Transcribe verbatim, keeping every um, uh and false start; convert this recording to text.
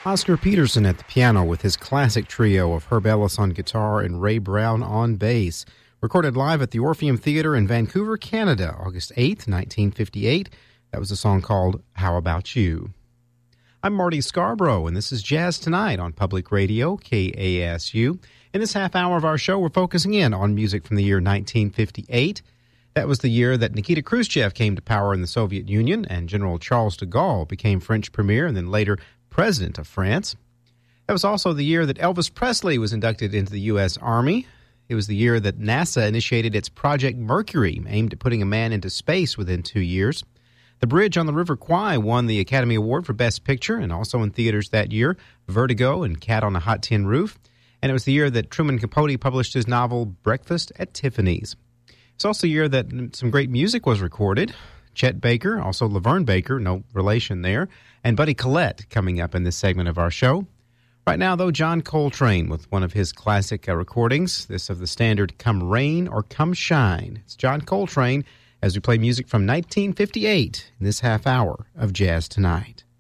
Oscar Peterson at the piano with his classic trio of Herb Ellis on guitar and Ray Brown on bass. Recorded live at the Orpheum Theatre in Vancouver, Canada, August eighth, nineteen fifty-eight. That was a song called How About You? I'm Marty Scarborough, and this is Jazz Tonight on Public Radio, K A S U. In this half hour of our show, we're focusing in on music from the year nineteen fifty-eight. That was the year that Nikita Khrushchev came to power in the Soviet Union, and General Charles de Gaulle became French premier and then later president of France. That was also the year that Elvis Presley was inducted into the U S Army. It was the year that NASA initiated its Project Mercury, aimed at putting a man into space within two years. The Bridge on the River Kwai won the Academy Award for Best Picture, and also in theaters that year, Vertigo and Cat on a Hot Tin Roof. And it was the year that Truman Capote published his novel Breakfast at Tiffany's. It's also the year that some great music was recorded. Chet Baker, also Laverne Baker, no relation there, and Buddy Collette coming up in this segment of our show. Right now, though, John Coltrane with one of his classic uh, recordings, this of the standard Come Rain or Come Shine. It's John Coltrane as we play music from nineteen fifty-eight in this half hour of Jazz Tonight.